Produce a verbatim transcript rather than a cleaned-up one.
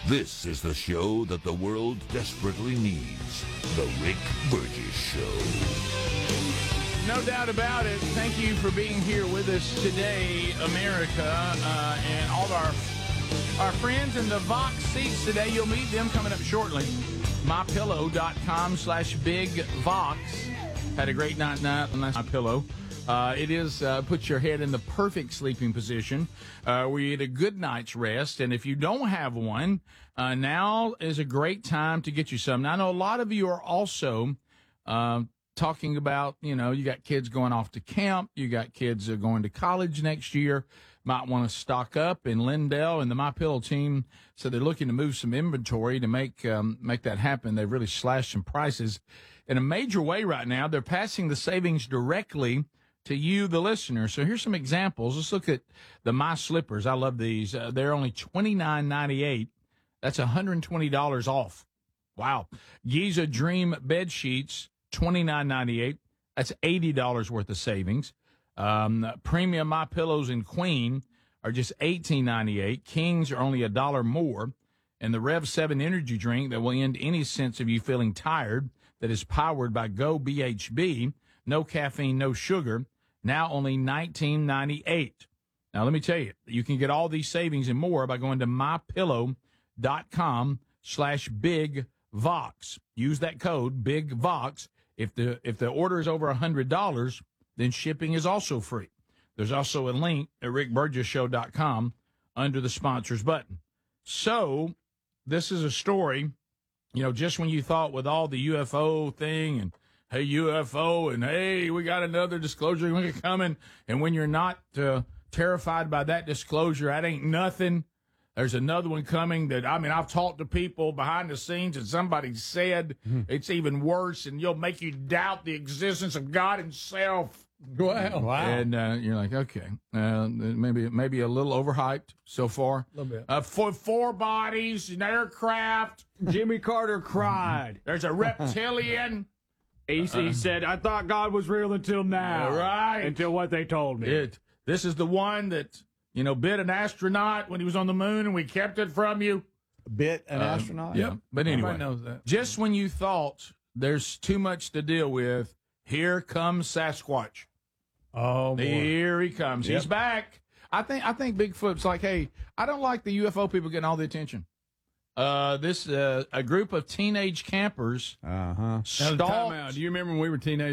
This is the show that the world desperately needs. The Rick Burgess Show. No doubt about it. Thank you for being here with us today, America, uh, and all of our, our friends in the Vox seats today. You'll meet them coming up shortly. MyPillow.com slash Big Vox. Had a great night night on My Pillow. Uh, it is uh, puts your head in the perfect sleeping position uh, where you get a good night's rest. And if you don't have one, uh, now is a great time to get you some. Now, I know a lot of you are also uh, talking about, you know, you got kids going off to camp. You got kids uh, going to college next year. Might want to stock up. And Lindell and the My Pillow team said they're looking to move some inventory to make um, make that happen. They've really slashed some prices in a major way right now. They're passing the savings directly to you, the listener. So here's some examples. Let's look at the My Slippers. I love these. Uh, they're only twenty-nine ninety-eight. That's one hundred twenty dollars off. Wow. Giza Dream Bed Sheets, twenty-nine ninety-eight. That's eighty dollars worth of savings. Um, premium My Pillows and Queen are just eighteen ninety-eight. Kings are only a dollar more. And the Rev seven energy drink that will end any sense of you feeling tired, that is powered by Go B H B, no caffeine, no sugar, now only nineteen ninety-eight. Now, let me tell you, you can get all these savings and more by going to mypillow.com slash Big Vox. Use that code, Big Vox. If the, if the order is over one hundred dollars, then shipping is also free. There's also a link at rick burgess show dot com under the sponsors button. So this is a story, you know, just when you thought with all the U F O thing and hey, U F O, and hey, we got another disclosure coming. And when you're not uh, terrified by that disclosure, that ain't nothing. There's another one coming that, I mean, I've talked to people behind the scenes and somebody said mm-hmm. it's even worse and you'll make you doubt the existence of God himself. Wow. Wow. And uh, you're like, okay, uh, maybe maybe a little overhyped so far. A little bit. Uh, for four bodies, an aircraft. Jimmy Carter cried. There's a reptilian. A C uh, said, I thought God was real until now. Right. Until what they told me. It, this is the one that, you know, bit an astronaut when he was on the moon and we kept it from you. Bit an uh, astronaut? Yeah. But anyway, Everybody knows that. Just when you thought there's too much to deal with, here comes Sasquatch. Oh, boy. Here he comes. Yep. He's back. I think I think Bigfoot's like, hey, I don't like the U F O people getting all the attention. Uh, this uh, a group of teenage campers uh-huh. stalked. Do you remember when we were teenagers?